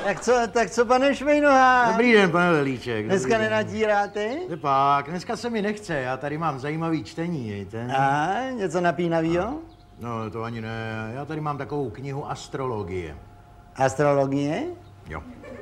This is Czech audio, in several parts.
Tak co, pane Švejnoha? Dobrý den, pane Lelíček. Dneska nenatíráte? Pak, dneska se mi nechce, já tady mám zajímavý čtení, víte? A něco napínavýho? No, to ani ne, já tady mám takovou knihu astrologie. Astrologie? Jo.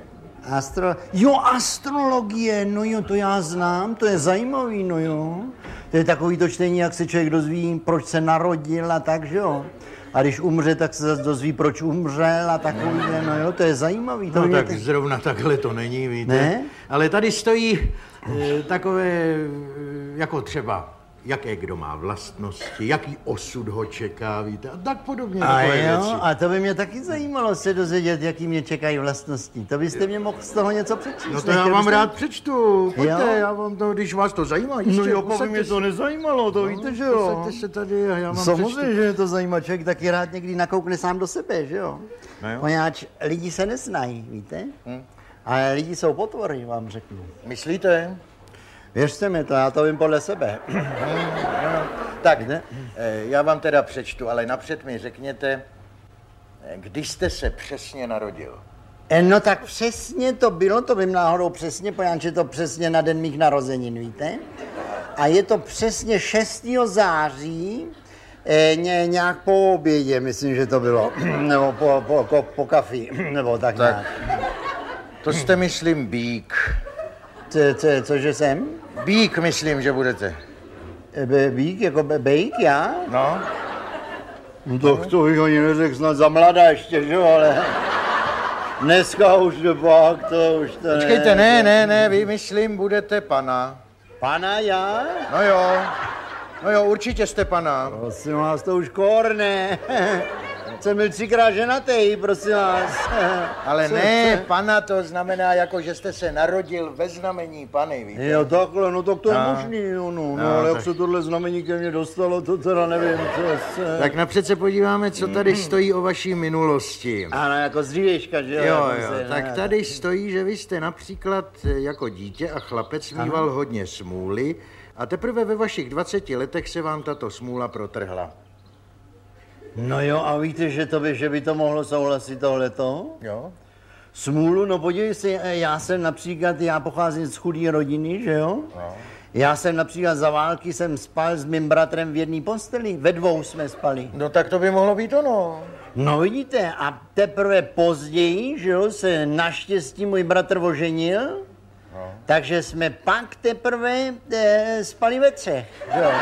Astrologie, no jo, to já znám, to je zajímavý, no jo. To je takový to čtení, jak se člověk dozví, proč se narodil a tak, že jo. A když umře, tak se zase dozví, proč umřel a takový, no jo, to je zajímavý. To no tak zrovna takhle to není, víte. Ne? Ale tady stojí takové, jako třeba, jaké kdo má vlastnosti, jaký osud ho čeká, víte, a tak podobně. A jo, věci. A to by mě taky zajímalo se dozvědět, jaký mě čekají vlastnosti. To byste mě mohl z toho něco přečíst. No to já vám rád přečtu, pojďte, já vám to, když vás to zajímá, jistě. No jo, pokud mě to nezajímalo, to víte, že jo. Posaďte se tady a já vám samozřejmě, že mě to zajímá, člověk taky rád někdy nakoukne sám do sebe, že jo. No jo. Poněvadž lidi se neznají, víte, ale lidi jsou potvory, vám řeknu. Myslíte? Věřte mi to, já to vím podle sebe. Tak, já vám teda přečtu, ale napřed mi řekněte, kdy jste se přesně narodil? No tak přesně to bylo, to vím náhodou přesně, poněvadž je to přesně na den mých narozenin, víte? A je to přesně 6. září, nějak po obědě, myslím, že to bylo, nebo po kafi, nebo tak nějak. To jste, myslím, býk. Cože jsem? Býk, myslím, že budete. Býk, jako bejk, já? No. No tak to bych ani neřekl, snad za mladá ještě, že jo, ale dneska už to pak, to už to počkejte, ne, vy, myslím, budete pana. Pana já? No jo, určitě jste pana. Prosím vás, to už korne. Jsem byl 3krát ženatý, prosím vás. Ale ne, pana to znamená, jako že jste se narodil ve znamení Pany, víte? Jo, takhle, no tak to je možný, no, ale jak se tohle znamení ke mně dostalo, to teda nevím, Tak napřed se podíváme, co tady stojí o vaší minulosti. Ano, jako z dřívějška, že jo. Tak tady stojí, že vy jste například jako dítě a chlapec mýval hodně smůly a teprve ve vašich 20 letech se vám tato smůla protrhla. No jo, a víte, že by to mohlo souhlasit tohleto? Jo. Smůlu, no podívej se, já pocházím z chudé rodiny, že jo? No. Já jsem například za války spal s mým bratrem v jedné posteli, ve 2 jsme spali. No tak to by mohlo být ono. No vidíte, a teprve později, že jo, se naštěstí můj bratr oženil, takže jsme pak teprve spali ve 3, že jo?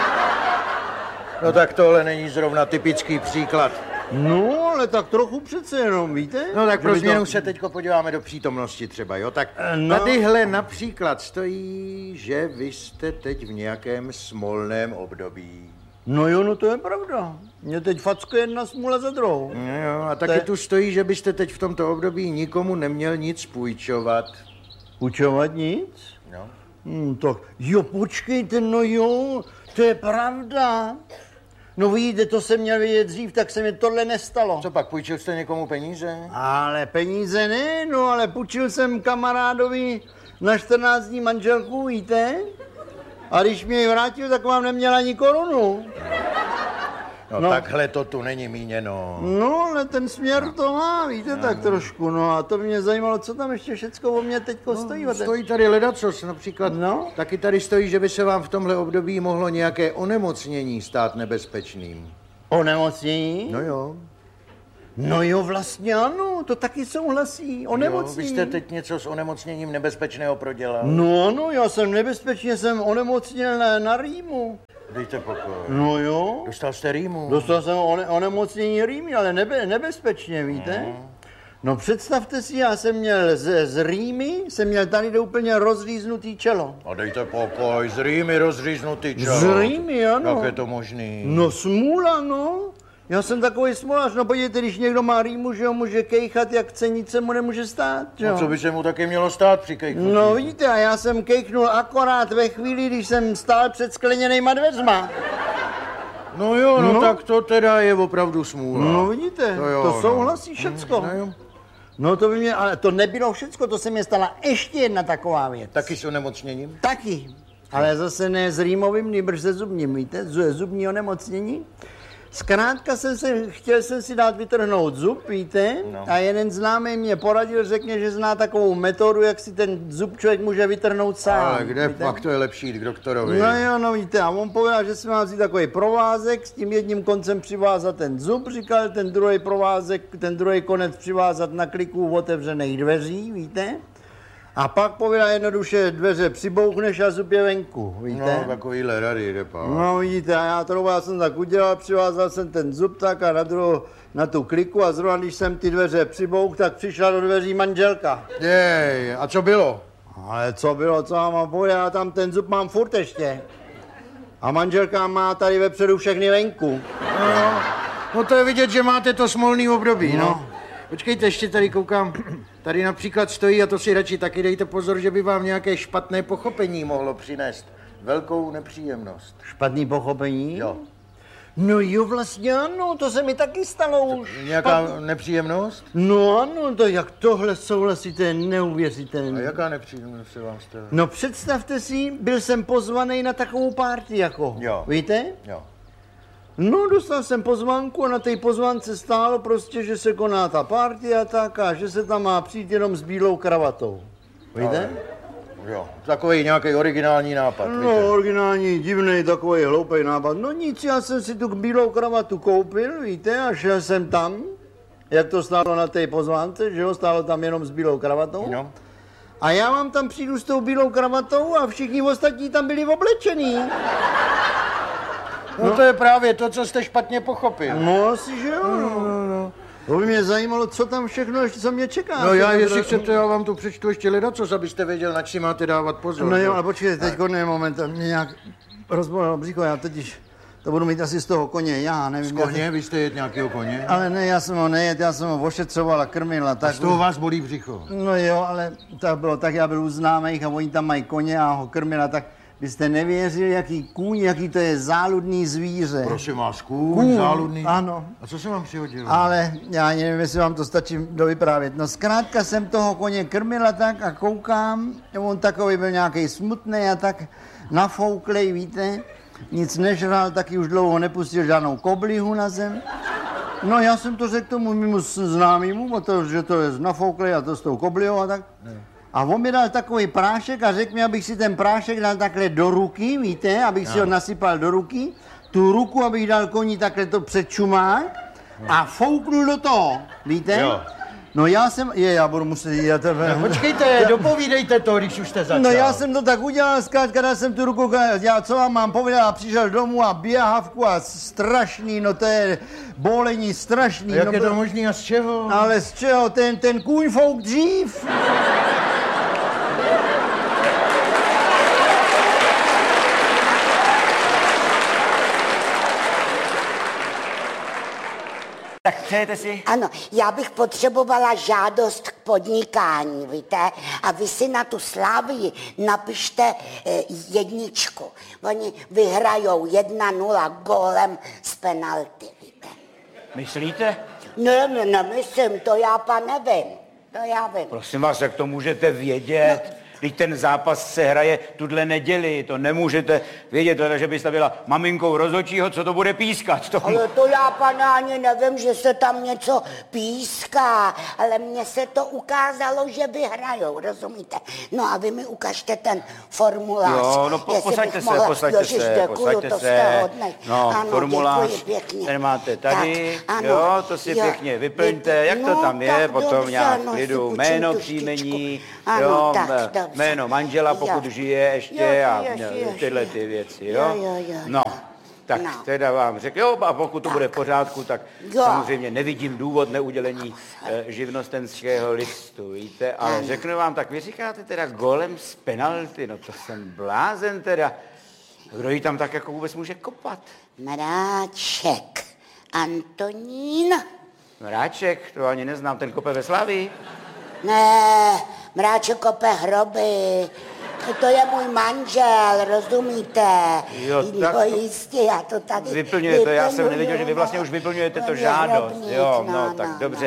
No tak tohle není zrovna typický příklad. No, ale tak trochu přece jenom, víte? No tak pro změnu se teďko podíváme do přítomnosti třeba, jo? Tak tadyhle například stojí, že vy jste teď v nějakém smolném období. No jo, no to je pravda. Mě teď fackuje jedna smůla za druhou. No jo, a taky tu stojí, že byste teď v tomto období nikomu neměl nic půjčovat. Půjčovat nic? No. Tak, jo, počkejte, no jo, to je pravda. No vidíte, to jsem měl vědět dřív, tak se mi tohle nestalo. Co pak, půjčil jste někomu peníze? Ale peníze ne, no ale půjčil jsem kamarádovi na 14 dní manželku, víte? A když mě ji vrátil, tak vám neměla ani korunu. No takhle to tu není míněno. No, ale ten směr to má, víte, tak trošku, no a to by mě zajímalo, co tam ještě všecko o mě teďko stojí. Stojí tady ledacos, například, taky tady stojí, že by se vám v tomhle období mohlo nějaké onemocnění stát nebezpečným. Onemocnění? No jo. No jo, vlastně ano, to taky souhlasí, onemocnění. Vy jste teď něco s onemocněním nebezpečného prodělal? No, já jsem onemocněl na rýmu. Dejte pokoj. No jo. Dostal jste rýmu? Dostal jsem onemocnění rýmy, ale nebezpečně, víte? No představte si, já jsem měl z rýmy, tady úplně rozříznutý čelo. A dejte pokoj, z rýmy rozříznutý čelo. Z rýmy, ano. Jak je to možný? No smůla, no. Já jsem takový smolař, no podívejte, když někdo má rýmu, že ho může kejchat, jak chce, nic se mu nemůže stát, že jo? No co by se mu taky mělo stát při kejchnutí? No vidíte, a já jsem kejchnul akorát ve chvíli, když jsem stál před skleněnejma dveřma. No jo, no tak to teda je opravdu smůla. No vidíte, to souhlasí všecko. No to by mě, ale to nebylo všecko, to se mi stala ještě jedna taková věc. Taky s onemocněním? Taky, ale zase ne s rýmovým, nýbrž se zubním, víte, zubní onemocnění. Zkrátka chtěl jsem si dát vytrhnout zub, víte? No. A jeden známý mě poradil, řekne, že zná takovou metodu, jak si ten zub člověk může vytrhnout sám. Ale kde víte? Pak to je lepší jít k doktorovi? No jo, no víte, a on povedal, že si mám vzít takový provázek, s tím jedním koncem přivázat ten zub, říkal ten druhý provázek, ten druhý konec přivázat na kliku otevřených dveří, víte? A pak povedal jednoduše, dveře přibouchneš a zub je venku, víte? No, takovýhle rady, jde pán. No vidíte, a já jsem tak udělal, přivázal jsem ten zub tak a na tu kliku a zrovna když jsem ty dveře přibouch, tak přišla do dveří manželka. Jej, a co bylo? Ale co bylo, co mám povedat, já tam ten zub mám furt ještě. A manželka má tady vepředu všechny venku. No to je vidět, že máte to smolný období, no. Počkejte, ještě tady koukám, tady například stojí, a to si radši taky dejte pozor, že by vám nějaké špatné pochopení mohlo přinést velkou nepříjemnost. Špatný pochopení? Jo. No jo, vlastně ano, to se mi taky stalo už. Nějaká nepříjemnost? No ano, to jak tohle souhlasíte, neuvěřitelné. A jaká nepříjemnost se vám stala? No představte si, byl jsem pozvaný na takovou party jako, jo. Víte? Jo. No, dostal jsem pozvánku a na té pozvánce stálo prostě, že se koná ta party a tak a že se tam má přijít jenom s bílou kravatou. Víte? Jo, takový nějaký originální nápad, no, víte? originální, divný, takový hloupý nápad. No nic, já jsem si tu bílou kravatu koupil, víte, a šel jsem tam, jak to stálo na té pozvánce, že jo, stálo tam jenom s bílou kravatou. No. A já vám tam přijdu s tou bílou kravatou a všichni ostatní tam byli oblečení. No to je právě to, co jste špatně pochopil. No asi, že jo. No. To by mě zajímalo, co tam všechno ještě, co mě čeká. No já, jestli chcete, já vám tu přečtu ještě ledacos, abyste věděl, na si máte dávat pozor. No jo, ale počkejte, teďko ne, moment, mě nějak rozbolelo břicho, já totiž to budu mít asi z toho koně, já nevím. Z koně? Vy jste jet nějakého koně? Ale ne, já jsem ho nejet, já jsem ho ošetřoval a krmil a tak. A z toho vás bolí břicho? No jo, ale tak bylo tak, já byl u známých a oni tam mají koně a ho krmil a tak. Byste nevěřili, jaký kůň, jaký to je záludný zvíře. Prosím vás, kůň záludný? Ano. A co se vám přihodilo? Ale já nevím, jestli vám to stačí dovyprávět. No zkrátka jsem toho koně krmila tak a koukám, on takový byl nějaký smutný a tak nafouklej, víte. Nic nežral, taky už dlouho nepustil žádnou koblihu na zem. No já jsem to řekl tomu mému známému, že to je nafouklej a to s tou koblihou a tak. A on mi dal takový prášek a řekl mi, abych si ten prášek dal takhle do ruky, víte, abych si ho nasypal do ruky, tu ruku, abych dal koni takhle to před čumák a fouknul do toho, víte? Jo. No já budu muset jít. Počkejte, dopovídejte to, když už jste začal. No já jsem to tak udělal, zkrátka dal jsem tu ruku, já co vám mám povědět, a přišel domů a běhavku a strašný, no to je bolení strašný. A jak no, je to možný a z čeho? Ale z čeho, ten kůň fouk dřív. Tak přejete si? Ano, já bych potřebovala žádost k podnikání, víte? A vy si na tu Slávii napište jedničku. Oni vyhrajou 1-0 gólem z penalty, víte? Myslíte? Ne, nemyslím, to já nevím. To já vím. Prosím vás, jak to můžete vědět? No. Když ten zápas se hraje tuhle neděli, to nemůžete vědět, že byste byla maminkou rozhodčího, co to bude pískat. To... Ale to já, pane, ani nevím, že se tam něco píská, ale mně se to ukázalo, že vyhrajou, rozumíte? No a vy mi ukažte ten formulář. Jo, no posaďte se. No, ano, formulář, ten máte tady, tak, ano, jo, to si pěkně vyplňte, jak to tam je, potom dobře, nějak klidu, jméno, příjmení, jo, jméno manžela, pokud žije ještě a tyhle ty věci, jo? No, tak teda vám řekl, jo, a pokud to bude v pořádku, tak samozřejmě nevidím důvod neudělení živnostenského listu, víte, ale řeknu vám, tak vy říkáte teda golem z penalty, no to jsem blázen teda. Kdo jí tam tak jako vůbec může kopat? Mráček, Antonín. Mráček, to ani neznám, ten kope ve Slavii. Ne, Mráček kope hroby. To je můj manžel, rozumíte? Jo, tak to jistě, já to tady vyplňujete, já jsem nevěděl, že vy vlastně už vyplňujete to žádost. Jo, no tak dobře.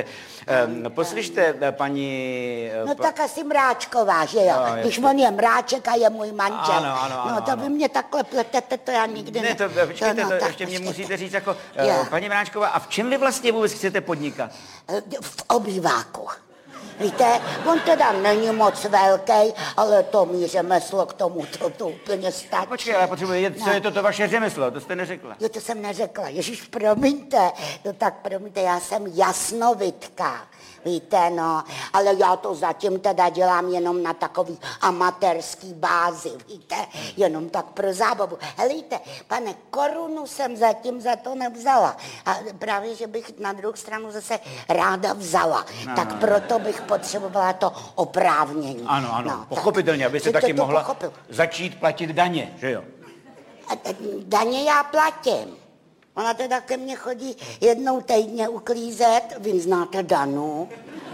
Poslyšte, paní... No tak asi Mráčková, že jo? No, když on je Mráček a je můj manžel. Ano, no to vy mě takhle pletete, to já nikdy ne. Počkejte, to ještě mě musíte říct jako... Paní Mráčková, a v čem vy vlastně vůbec chcete podnikat? V obýváku. Víte, on teda není moc velký, ale to mý řemeslo k tomu to úplně stačí. Počkej, ale potřebuji vědět, co je to vaše řemeslo, to jste neřekla. Jo, to jsem neřekla. Ježíš, promiňte. No tak promiňte, já jsem jasnovidka. Víte, no, ale já to zatím teda dělám jenom na takový amatérský bázi, víte, jenom tak pro zábavu. Helejte, pane, korunu jsem zatím za to nevzala. A právě, že bych na druhou stranu zase ráda vzala. Tak proto bych potřebovala to oprávnění. Ano, no, pochopitelně, aby se taky mohla začít platit daně, že jo? Daně já platím. Ona teda ke mně chodí jednou týdně uklízet, vy znáte Danu.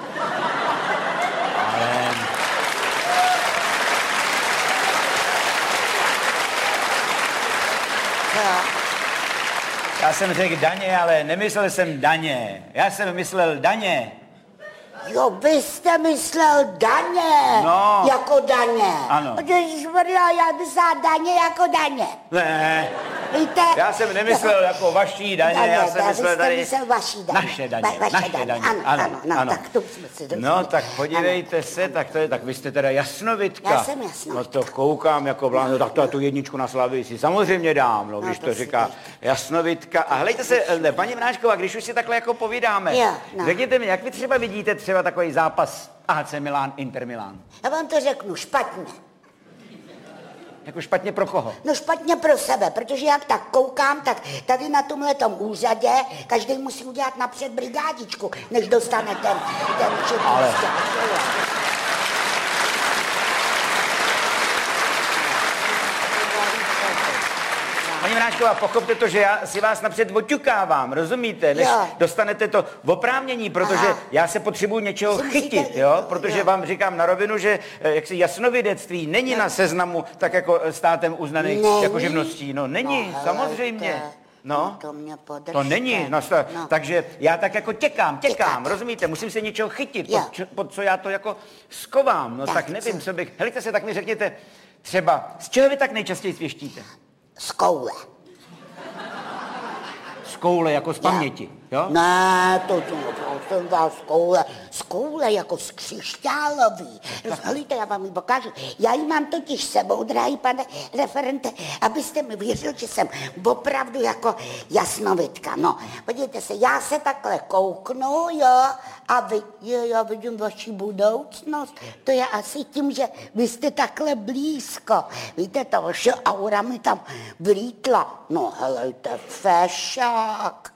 Ale... Já jsem řekl daně, ale nemyslel jsem daně. Já jsem myslel daně. Jo, vy jste myslel daně, no. Jako daně. Ano. Ježišmarja, já myslela daně jako daně. Ne, víte? Já jsem nemyslel jako vaší daně, já jsem myslel tady... myslel vaší daně. Naše daně, naše daně. Ano, tak to jsme si dostali. No, tak podívejte se, tak to je, tak vy jste teda jasnovidka. Já jsem jasnovidka. No to koukám jako blán, tak to tu jedničku na Slavii si samozřejmě dám, no, když to říká jasnovidka. A hlejte se, paní Mráčková, když už si takhle jako povídáme, řekněte mi, jak vy třeba vidíte třeba takový zápas AC Milan, Inter Milan? Já vám to řeknu, špatně. Jako špatně pro koho? No špatně pro sebe, protože jak tak koukám, tak tady na tomhletom úřadě každý musí udělat napřed brigádičku, než dostane ten Ale... Paní Mráčková, pochopte to, že já si vás napřed oťukávám, rozumíte? Než dostanete to oprávnění, protože já se potřebuji něčeho chytit, jo? Protože vám říkám na rovinu, že jaksi jasnovidectví není na seznamu tak jako státem uznaných jako živností. No není, samozřejmě. No, to není, takže já tak jako těkám, rozumíte, musím se něčeho chytit, pod co já to jako skovám, no tak nevím, co bych, helejte se, tak mi řekněte, třeba, z čeho vy tak nejčastěji svěštíte? Z koule. Z koule jako z paměti, jo? Ne, to jsem dal z koule jako z křišťálový. Helejte, já vám ji pokážu. Já ji mám totiž sebou, drahý pane referente, abyste mi věřil, že jsem opravdu jako jasnovidka. No, podívejte se, já se takhle kouknu, jo, a vy, já vidím vaši budoucnost. To je asi tím, že vy jste takhle blízko. Víte, ta vaše aura mi tam vlítla. No, helejte, fešák.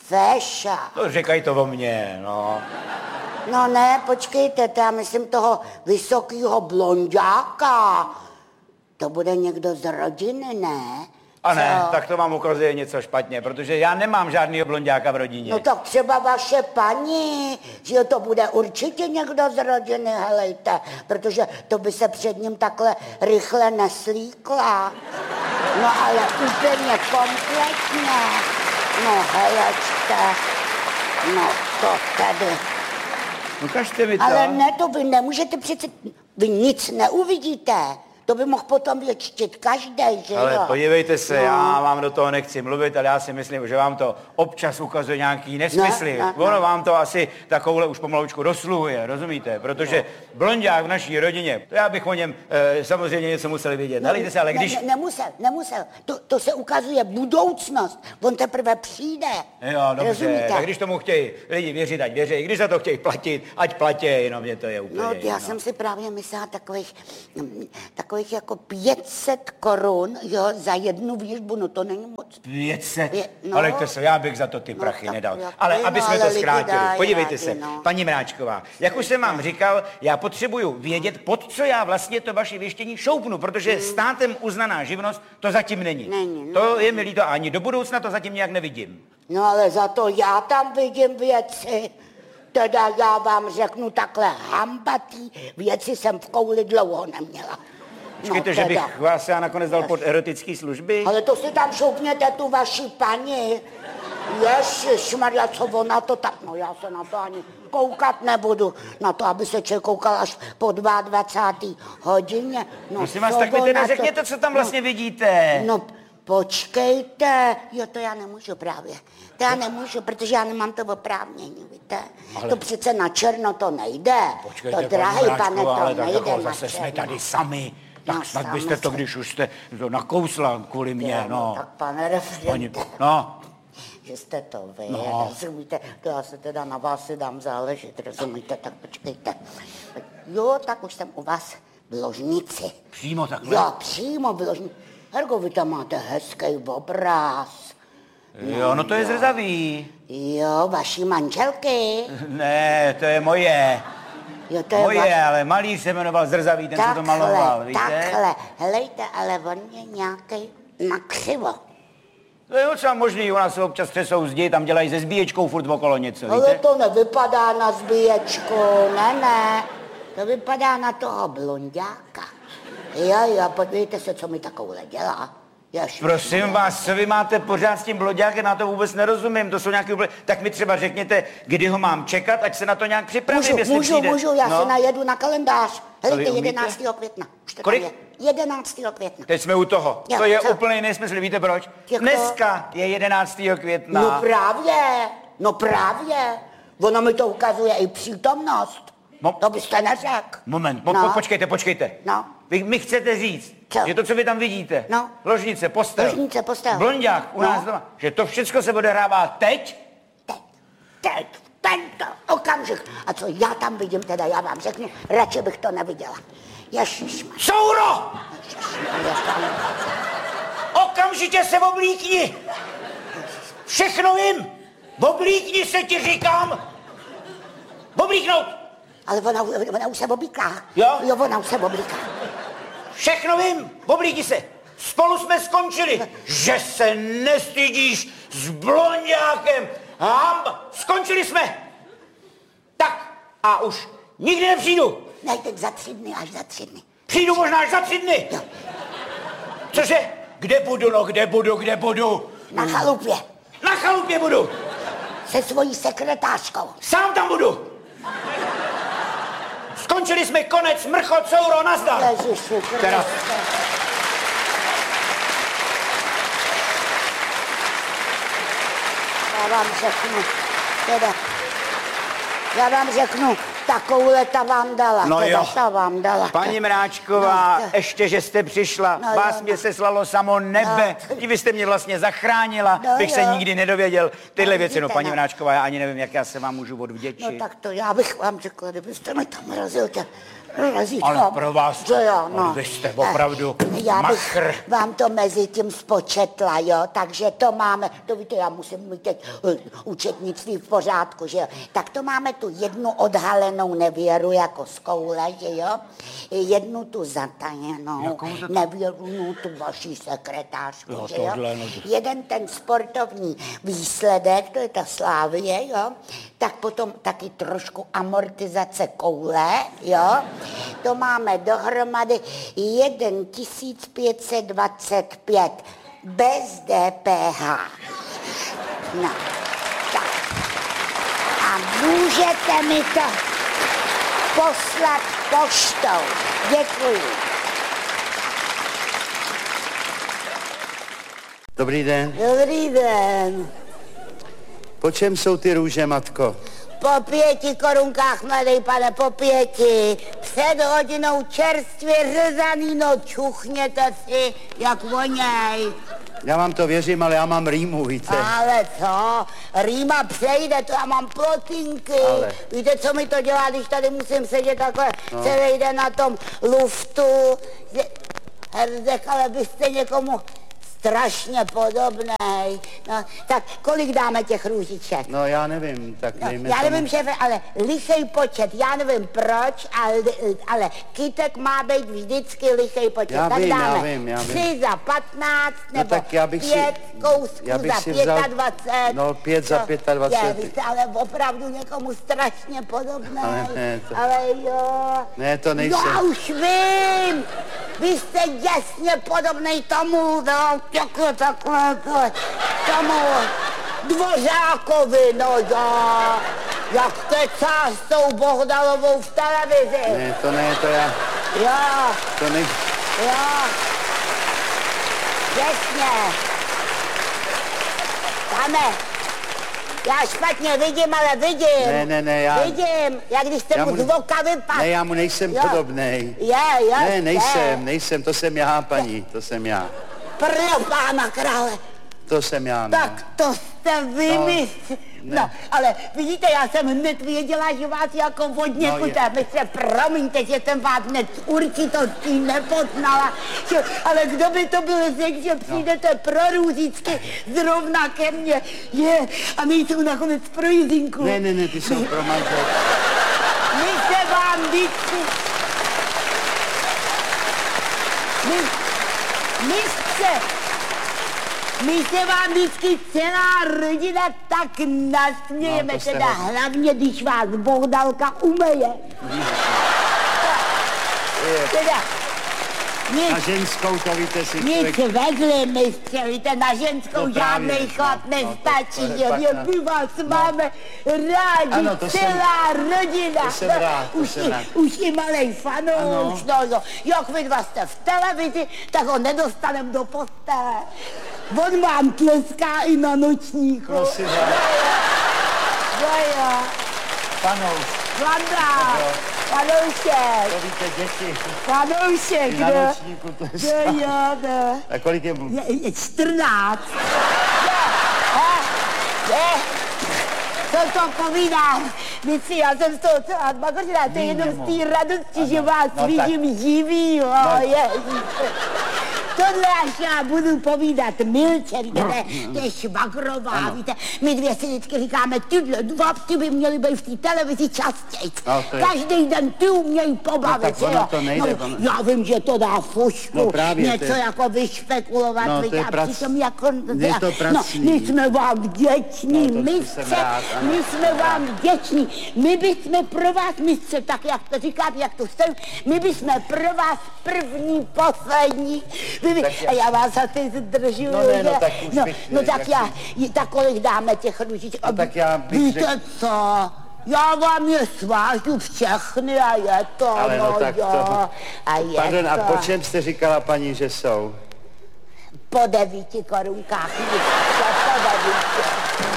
To říkají to o mně, no. No ne, počkejte, to já myslím toho vysokýho blonďáka. To bude někdo z rodiny, ne? A ne, tak to vám ukazuje něco špatně, protože já nemám žádnýho blonďáka v rodině. No tak třeba vaše paní, že to bude určitě někdo z rodiny, helejte, protože to by se před ním takhle rychle neslíkla. No ale úplně kompletně. No helečte, no to tady. Ukažte mi to. Ale ne, to vy nemůžete přece, vy nic neuvidíte. To by mohl potom věčtit každý, že jo? Ale podívejte se, já vám do toho nechci mluvit, ale já si myslím, že vám to občas ukazuje nějaký nesmysly. Ono vám to asi takovouhle už pomalučku dosluhuje, rozumíte? Protože blonďák v naší rodině, to já bych o něm samozřejmě něco musel vědět. Halejte se, ale když... Nemusel. To se ukazuje budoucnost. On teprve přijde. Jo, dobře, rozumíte? Tak když tomu chtějí lidi věřit, ať věří. Když za to chtějí platit, ať platí, jenom mě to je úplně... No, já jsem si právě myslela takových jako 500 korun, jo, za jednu výžbu, no to není moc. 500? Ale se, já bych za to ty prachy nedal. Ale aby jsme to zkrátili, podívejte se, paní Mráčková, jak už jsem vám říkal, já potřebuju vědět, pod co já vlastně to vaše věštění šoupnu, protože státem uznaná živnost to zatím není. To je mi líto, ani do budoucna to zatím nějak nevidím. No ale za to já tam vidím věci. Teda já vám řeknu takhle, hambatý věci jsem v kouli dlouho neměla. Počkejte, že bych vás já nakonec dal pod erotický služby? Ale to si tam šoupněte tu vaši paní. Ježišmarja, co ona to tak, no já se na to ani koukat nebudu, na to, aby se člověk koukal až po 22. hodině. No, prosím vás, tak mi teda řekněte, co tam vlastně vidíte. No, počkejte, jo, to já nemůžu právě. To já nemůžu, protože já nemám to oprávnění, víte. Ale... To přece na černo to nejde. Počkejte, to drahý pane, to ale nejde tak na zase černo. jsme tady sami. Tak No, snad byste to, když už jste to nakousla kvůli mě, no. Tak pane referente. No. Že jste to vy, rozumíte, to já se teda na vás si dám záležet, rozumíte, tak počkejte. Jo, tak už jsem u vás v ložnici. Přímo takhle? Jo, přímo v ložnici. Hergo, vy tam máte hezký obraz. Jo, no to je zrzavý. Jo, vaší manželky. Ne, to je moje. Jo, to je moje, ale malíř se jmenoval Zrzavý, ten, co to maloval, víte? Takhle, helejte, ale on je nějaký nakřivo. To je docela možný, u nás se občas třesou zdi, tam dělají se zbíječkou furt okolo něco, víte? Ale to nevypadá na zbíječku, ne, to vypadá na toho blonďáka. Jo, podívejte se, co mi takovouhle dělá. Prosím vás, co vy máte pořád s tím blonďákem, na to vůbec nerozumím, to jsou nějaký úplně... Tak mi třeba řekněte, kdy ho mám čekat, ať se na to nějak připravím, jestli přijde. Můžu, já se najedu na kalendář. Helejte, 11. května. Kolik? 11. května. Teď jsme u toho. Jo, to je úplný nesmysl, víte proč? Dneska je 11. května. No právě. Ono mi to ukazuje i přítomnost. To byste neřekl. Moment, počkejte. No. Vy mi chcete říct, co? Že to, co vy tam vidíte, no. Ložnice, postel, blonďák u nás doma, že to všechno se odehrává teď? Tento okamžik. A co já tam vidím, teda já vám řeknu, radši bych to neviděla. Ježišmarja. Souro! Okamžitě se oblíkni! Všechno vím! Oblíkni se, ti říkám! Oblíknout! Ale ona už se oblíká. Jo, ona už se oblíká. Všechno vím, oblíkni se. Spolu jsme skončili. Že se nestydíš s blonďákem. Skončili jsme. Tak a už nikdy nepřijdu. Ne, teď za 3 dny, až za 3 dny. Přijdu možná až za 3 dny. Jo. Cože? Kde budu? Na chalupě. Na chalupě budu. Se svojí sekretářkou. Sám tam budu. Skončili jsme, konec, mrchot, souro, nazdar. Ježiši, Teraz. Já vám řeknu, takovouhle ta vám dala. No jo. Ta vám dala. Paní Mráčková, ještě, že jste přišla, vás mě seslalo samo nebe, vy jste mě vlastně zachránila, bych se nikdy nedověděl. Tyhle věci, paní Mráčková, já ani nevím, jak já se vám můžu odvděčit. No tak to já bych vám řekla, kdybyste mi tam razil razítko. Ale pro vás, no. Vy jste opravdu já machr. bych vám to mezi tím spočetla, jo, takže to máme, to víte, já musím mít teď účetnictví v pořádku, že jo, tak to máme tu jednu odhalenou nevěru jako z koule, že jo, jednu tu zatajenou nevěru, tu vaší sekretářku, jo, že jo, jeden ten sportovní výsledek, to je ta Slávie, jo, tak potom taky trošku amortizace koule, jo, to máme dohromady 1525 bez DPH. No, tak. A můžete mi to poslat poštou. Děkuji. Dobrý den. Dobrý den. Po čem jsou ty růže, matko? Po 5 korunkách, mladý pane, po 5. Před hodinou čerstvě řezaný, no čuchněte si, jak voněj. Já vám to věřím, ale já mám rýmu, víte. Ale co? Rýma přejde, to já mám plotínky. Ale... Víte, co mi to dělá, když tady musím sedět takhle celý den na tom luftu. Herdek, ale byste někomu strašně podobnej. No, tak kolik dáme těch růžiček? No já nevím, tak dejme já nevím, šéfe, ale lichej počet, já nevím proč, ale kytek má být vždycky lichej počet. Já tak vím, dáme já vím. 3 za 15, nebo tak 5 kousků za 25. No 5 za 25. Vy jste ale opravdu někomu strašně podobnej. Ale ale jo. Ne, to nejsem. Já už vím. Vy jste děsně podobnej tomu, no, takhle, tomu Dvořákovi, no jo. Jak kecáš s tou Bohdalovou v televizi. Ne, to já. Jo. To ne... Jo. Jasně. Pane, já špatně vidím, ale vidím. Ne, já... Vidím, jak když jste mu z voka vypadl. Ne, já mu nejsem podobnej. Je. Ne, nejsem, to jsem já, paní, to jsem já. Pro pána krále. To jsem já, ne. Tak to jste vymyslel. No, ale vidíte, já jsem hned věděla, že vás jako vodně kuta. My se promiňte, že jsem vás hned určitostí nepoznala. Ale kdo by to byl řekl, že přijdete pro Růžičky zrovna ke mně. A nejsou nakonec pro Jizinku. Ne, ty jsou pro manžel. My se vám vždycky... My se vám vždycky celá rodina tak nasmějeme, no, teda hlavně, když vás Bohdalka umeje. Teda, na ženskou to víte si člověk... Nic vedli, mistře, víte, na ženskou no, žádnej chlap nestačí, my vás máme rádi, ano, celá rodina. To jsem rád, už i malej fanouš, no. Jak vy dva jste v televizi, tak ho nedostanem do postele. On vám tleská i na nočníku. Prosím vás. Jo. Panouš. Vanda. Panoušek. To víte, děti. Panoušek, na nočníku tleská. Jo. A kolik je mu? Je 14. Co to povídám? Víci, já jsem z toho celá dvakrát, to je jenom z té radosti, že vás vidím živý, jo. Tohle až já budu povídat Milče, víte, to je švagrová, víte, my dvě si vždycky říkáme, tyhle dva ty by měly být v té televizi častěji. No, každý den ty umějí pobavit, no, jo. To nejde, já vím, že to dá fušku, něco jako vyšpekulovat, víte, a přitom jako... my jsme vám vděční, my jsme vám vděční, my bychom pro vás, mistře, tak jak to říkáte, jak to jsem, my bychom pro vás první, poslední, a já vás asi zdržuju, tak já, tak kolik dáme těch růžiček? A tak já bych víte co, já vám je svážu všechny a je to, ale no tak to... A je pardon, to. A po čem jste říkala, paní, že jsou? Po 9 korunkách, po 9.